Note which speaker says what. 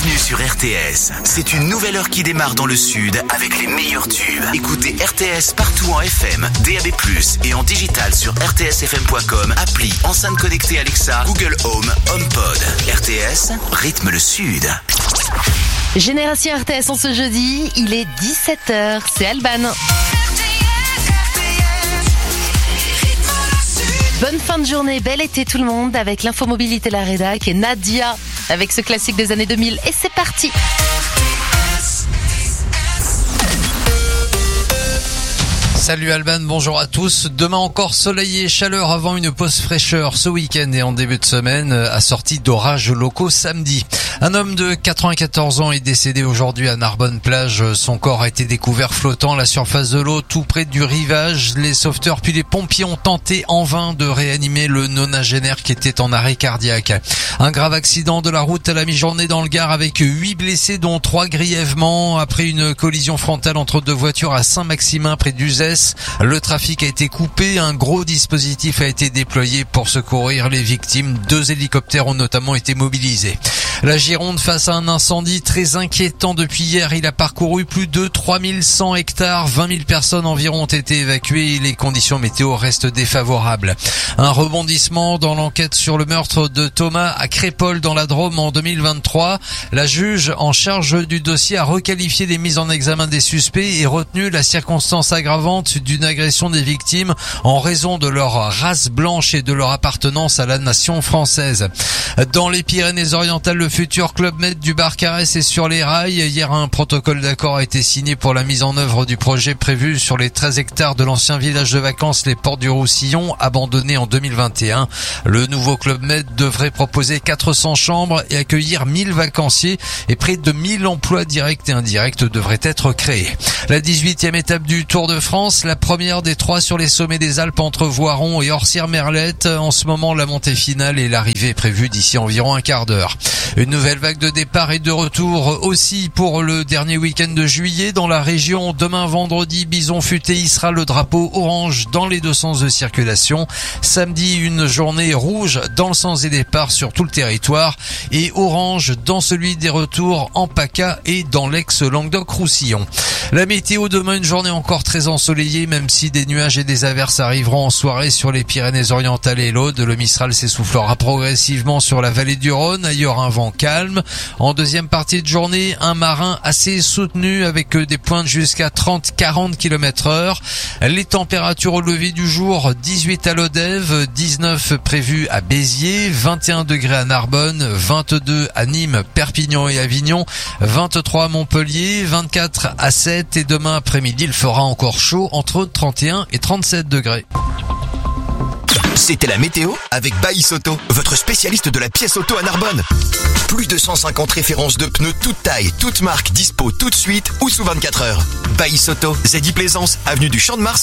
Speaker 1: Bienvenue sur RTS. C'est une nouvelle heure qui démarre dans le sud avec les meilleurs tubes. Écoutez RTS partout en FM, DAB+, et en digital sur rtsfm.com, appli, enceinte connectée Alexa, Google Home, HomePod. RTS, rythme le sud.
Speaker 2: Génération RTS en ce jeudi, il est 17h, c'est Alban. Bonne fin de journée, bel été tout le monde avec l'infomobilité la rédac et Nadia avec ce classique des années 2000 et c'est parti.
Speaker 3: Salut Alban, bonjour à tous. Demain encore soleil et chaleur avant une pause fraîcheur ce week-end et en début de semaine, assorti d'orages locaux samedi. Un homme de 94 ans est décédé aujourd'hui à Narbonne-Plage. Son corps a été découvert flottant à la surface de l'eau tout près du rivage. Les sauveteurs puis les pompiers ont tenté en vain de réanimer le nonagénaire qui était en arrêt cardiaque. Un grave accident de la route à la mi-journée dans le Gard avec 8 blessés dont 3 grièvement après une collision frontale entre deux voitures à Saint-Maximin près d'Uzès. Le trafic a été coupé, un gros dispositif a été déployé pour secourir les victimes. 2 hélicoptères ont notamment été mobilisés. La Gironde face à un incendie très inquiétant depuis hier. Il a parcouru plus de 3100 hectares. 20 000 personnes environ ont été évacuées et les conditions météo restent défavorables. Un rebondissement dans l'enquête sur le meurtre de Thomas à Crépol dans la Drôme en 2023. La juge en charge du dossier a requalifié les mises en examen des suspects et retenu la circonstance aggravante d'une agression des victimes en raison de leur race blanche et de leur appartenance à la nation française. Dans les Pyrénées-Orientales, le futur Club Med du Barcarès est sur les rails. Hier, un protocole d'accord a été signé pour la mise en œuvre du projet prévu sur les 13 hectares de l'ancien village de vacances Les Portes du Roussillon, abandonné en 2021. Le nouveau Club Med devrait proposer 400 chambres et accueillir 1000 vacanciers et près de 1000 emplois directs et indirects devraient être créés. La 18e étape du Tour de France, la première des 3 sur les sommets des Alpes entre Voiron et Orcières-Merlette. En ce moment, la montée finale et l'arrivée est prévue d'ici environ un quart d'heure. Une nouvelle vague de départ et de retour aussi pour le dernier week-end de juillet dans la région. Demain vendredi, Bison Futé hissera le drapeau orange dans les 2 sens de circulation. Samedi, une journée rouge dans le sens des départs sur tout le territoire et orange dans celui des retours en PACA et dans l'ex-Languedoc-Roussillon. La météo demain, une journée encore très ensoleillée, même si des nuages et des averses arriveront en soirée sur les Pyrénées-Orientales et l'Aude. Le Mistral s'essoufflera progressivement sur la vallée du Rhône. Ailleurs, un vent calme. En deuxième partie de journée, un marin assez soutenu avec des pointes jusqu'à 30-40 km/h. Les températures au lever du jour, 18 à Lodève, 19 prévues à Béziers, 21 degrés à Narbonne, 22 à Nîmes, Perpignan et Avignon, 23 à Montpellier, 24 à Sète et demain après-midi, il fera encore chaud entre 31 et 37 degrés.
Speaker 1: C'était la météo avec Baïs Auto, votre spécialiste de la pièce auto à Narbonne. Plus de 150 références de pneus toutes tailles, toutes marques, dispo tout de suite ou sous 24 heures. Baïs Auto, Zedy Plaisance, avenue du Champ de Mars.